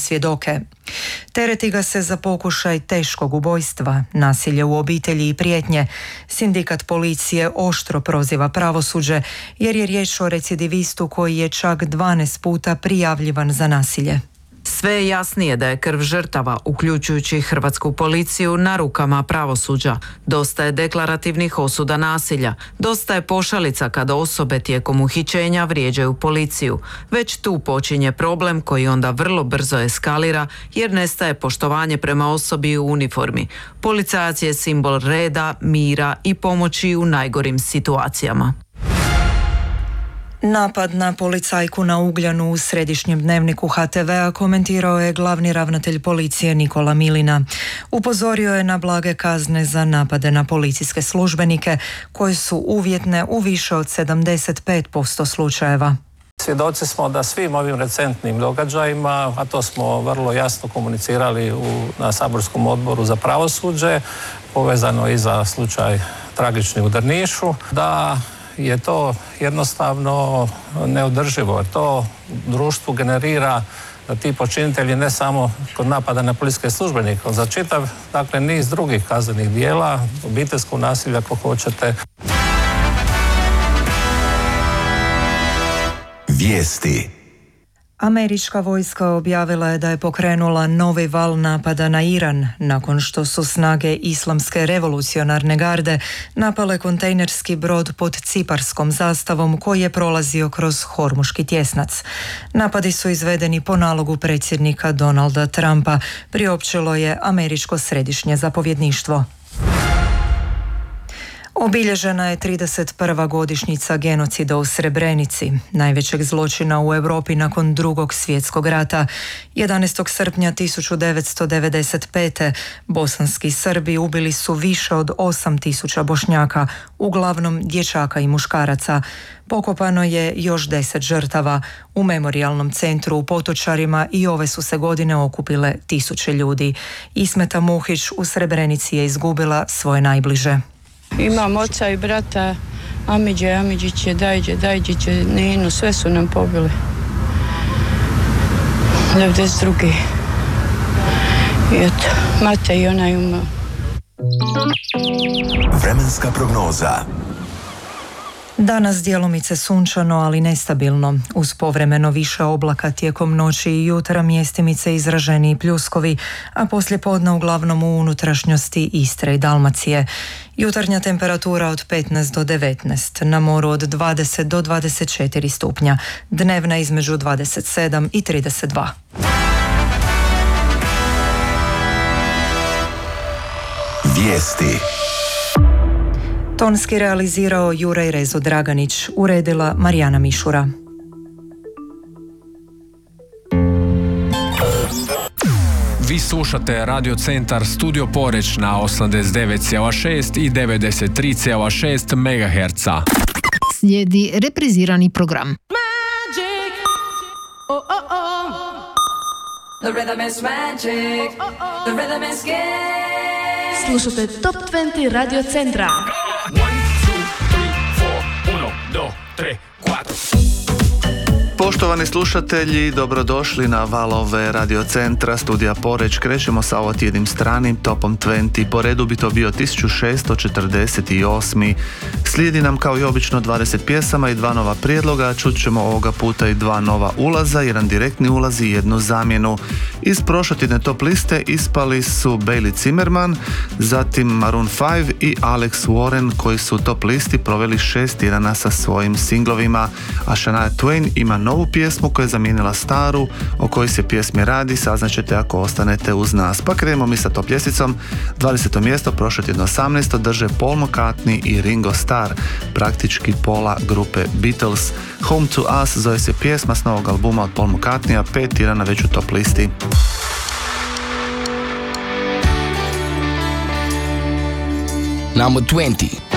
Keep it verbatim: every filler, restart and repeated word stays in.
svjedoke. Tereti ga se za pokušaj teškog ubojstva, nasilje u obitelji i prijetnje. Sindikat policije oštro proziva pravosuđe jer je riječ o recidivistu koji je čak dvanaest puta prijavljivan za nasilje. Sve je jasnije da je krv žrtava, uključujući hrvatsku policiju, na rukama pravosuđa. Dosta je deklarativnih osuda nasilja. Dosta je pošalica kada osobe tijekom uhićenja vrijeđaju policiju. Već tu počinje problem koji onda vrlo brzo eskalira jer nestaje poštovanje prema osobi u uniformi. Policajac je simbol reda, mira i pomoći u najgorim situacijama. Napad na policajku na Ugljanu u središnjem dnevniku ha te vea komentirao je glavni ravnatelj policije Nikola Milina. Upozorio je na blage kazne za napade na policijske službenike koje su uvjetne u više od sedamdeset pet posto slučajeva. Svjedoci smo da svim ovim recentnim događajima, a to smo vrlo jasno komunicirali u, na saborskom odboru za pravosuđe, povezano i za slučaj tragični u Drnišu, da je to jednostavno neodrživo. To društvu generira da ti počinitelji ne samo kod napada na policijske službenike, za čitav, dakle, niz drugih kaznenih dijela, obiteljskog nasilja ako hoćete. Vijesti. Američka vojska objavila je da je pokrenula novi val napada na Iran nakon što su snage Islamske revolucionarne garde napale kontejnerski brod pod ciparskom zastavom koji je prolazio kroz Hormuški tjesnac. Napadi su izvedeni po nalogu predsjednika Donalda Trumpa, priopćilo je američko središnje zapovjedništvo. Obilježena je trideset prva godišnjica genocida u Srebrenici, najvećeg zločina u Europi nakon drugog svjetskog rata. jedanaestog srpnja tisuću devetsto devedeset pete. bosanski Srbi ubili su više od osam tisuća Bošnjaka, uglavnom dječaka i muškaraca. Pokopano je još deset žrtava. U memorijalnom centru u Potočarima i ove su se godine okupile tisuće ljudi. Ismeta Muhić u Srebrenici je izgubila svoje najbliže. Imam oca i brata, Amidže, Amidžiće, Dajđe, Dajđiće, Ninu, sve su nam pobili. devedeset druge. I eto, mate i ona je umao. Vremenska prognoza. Danas djelomice sunčano, ali nestabilno. Uz povremeno više oblaka tijekom noći i jutra mjestimice izraženiji pljuskovi, a poslijepodne uglavnom u unutrašnjosti Istre i Dalmacije. Jutarnja temperatura od petnaest do devetnaest, na moru od dvadeset do dvadeset četiri stupnja, dnevna između dvadeset sedam i trideset dva. Vijesti. Tonski realizirao Juraj Rezo Draganić, uredila Marijana Mišura. Vi slušate Radio Centar Studio Poreč na osamdeset devet zarez šest i devedeset tri zarez šest megaherca. Slijedi reprizirani program. Magic. Oh, oh, oh. The rhythm is magic. The rhythm is game. Slušate Top dvadeset Radio Centra. Poštovani slušatelji, dobrodošli na valove Radio Centra Studija Poreč. Krećemo sa ovotjednim stranim topom dvadeset. Po redu bi to bio tisuću šesto četrdeset osmi. Slijedi nam kao i obično dvadeset pjesama i dva nova prijedloga. Čut ćemo ovoga puta i dva nova ulaza, jedan direktni ulaz i jednu zamjenu. Iz prošlotjedne top liste ispali su Bailey Zimmerman, zatim Maroon five i Alex Warren, koji su u top listi proveli šest tjedana sa svojim singlovima, a Shania Twain ima novu pjesmu koja je zamijenila staru. O kojoj se pjesmi radi saznaćete ako ostanete uz nas. Pa krenemo mi sa top ljestvicom. dvadeseto mjesto prošlo tjedno osamnaesto drže Paul McCartney i Ringo Starr, praktički pola grupe Beatles. Home to Us zove se pjesma s novog albuma od Paul McCartneya, pet tjedana već u top listi. Number twenty.